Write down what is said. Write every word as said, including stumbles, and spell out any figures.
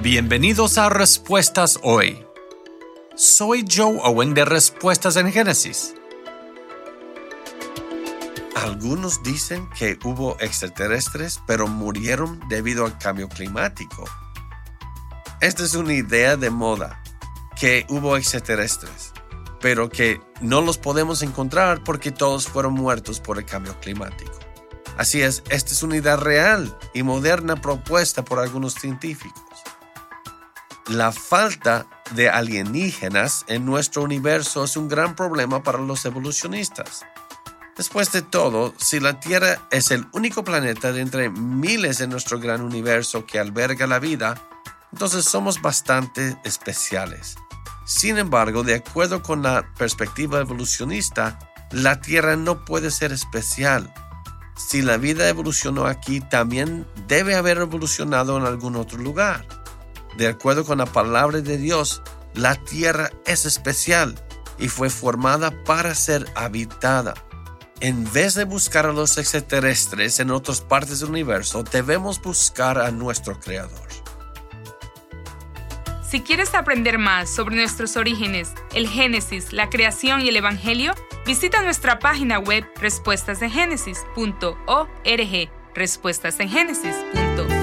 Bienvenidos a Respuestas Hoy. Soy Joe Owen de Respuestas en Génesis. Algunos dicen que hubo extraterrestres, pero murieron debido al cambio climático. Esta es una idea de moda, que hubo extraterrestres, pero que no los podemos encontrar porque todos fueron muertos por el cambio climático. Así es, esta es una idea real y moderna propuesta por algunos científicos. La falta de alienígenas en nuestro universo es un gran problema para los evolucionistas. Después de todo, si la Tierra es el único planeta de entre miles en nuestro gran universo que alberga la vida, entonces somos bastante especiales. Sin embargo, de acuerdo con la perspectiva evolucionista, la Tierra no puede ser especial. Si la vida evolucionó aquí, también debe haber evolucionado en algún otro lugar. De acuerdo con la palabra de Dios, la Tierra es especial y fue formada para ser habitada. En vez de buscar a los extraterrestres en otras partes del universo, debemos buscar a nuestro Creador. Si quieres aprender más sobre nuestros orígenes, el Génesis, la creación y el Evangelio, visita nuestra página web respuestas en génesis punto org, respuestas en génesis punto org.